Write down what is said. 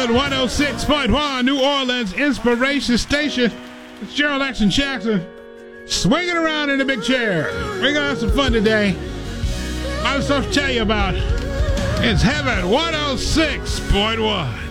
Heaven 106.1, New Orleans Inspiration Station. It's Gerald Action Jackson swinging around in a big chair. We're going to have some fun today. A lot of stuff to tell you about. It's Heaven 106.1.